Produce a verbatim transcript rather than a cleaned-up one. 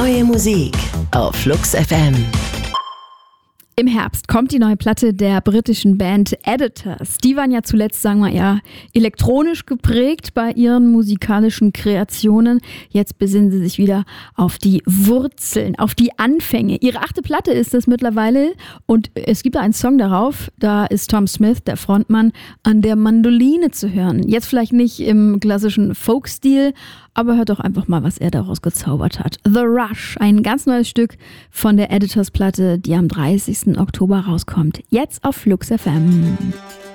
Neue Musik auf Flux F M. Im Herbst kommt die neue Platte der britischen Band Editors. Die waren ja zuletzt, sagen wir eher elektronisch geprägt bei ihren musikalischen Kreationen. Jetzt besinnen sie sich wieder auf die Wurzeln, auf die Anfänge. Ihre achte Platte ist es mittlerweile und es gibt einen Song darauf, da ist Tom Smith, der Frontmann, an der Mandoline zu hören. Jetzt vielleicht nicht im klassischen Folk-Stil, aber hört doch einfach mal, was er daraus gezaubert hat. The Rush, ein ganz neues Stück von der Editors-Platte, die am dreißigsten Oktober rauskommt. Jetzt auf Flux F M.